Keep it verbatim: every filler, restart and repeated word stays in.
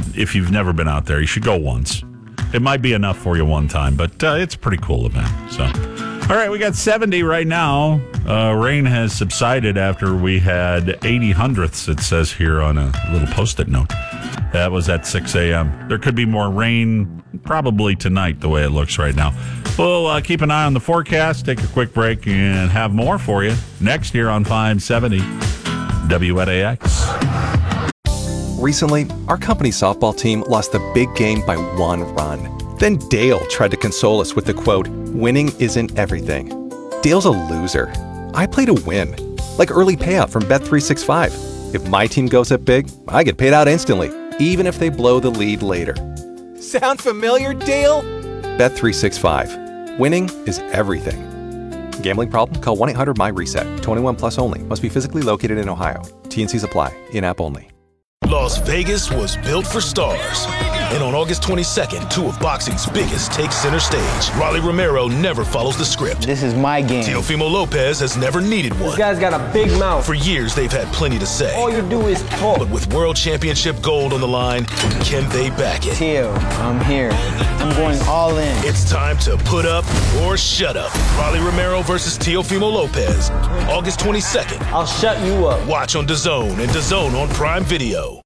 if you've never been out there, you should go once. It might be enough for you one time, but uh, it's a pretty cool event. So, all right, we got seventy right now. Uh, rain has subsided after we had eighty hundredths, it says here on a little Post-it note. That was at six a.m. There could be more rain probably tonight, the way it looks right now. We'll uh, keep an eye on the forecast, take a quick break, and have more for you next here on five seventy W N A X. Recently, our company softball team lost the big game by one run. Then Dale tried to console us with the quote, "Winning isn't everything." Dale's a loser. I play to win. Like early payout from Bet three sixty-five. If my team goes up big, I get paid out instantly, even if they blow the lead later. Sound familiar, Dale? Bet three sixty-five. Winning is everything. Gambling problem? Call one eight hundred M Y reset. twenty-one plus only. Must be physically located in Ohio. T and Cs apply. In-app only. Las Vegas was built for stars. And on August twenty-second, two of boxing's biggest take center stage. Rolly Romero never follows the script. This is my game. Teofimo Lopez has never needed one. This guy's got a big mouth. For years, they've had plenty to say. All you do is talk. But with World Championship gold on the line, can they back it? Teo, I'm here. I'm going all in. It's time to put up or shut up. Rolly Romero versus Teofimo Lopez. August twenty-second. I'll shut you up. Watch on DAZN and DAZN on Prime Video.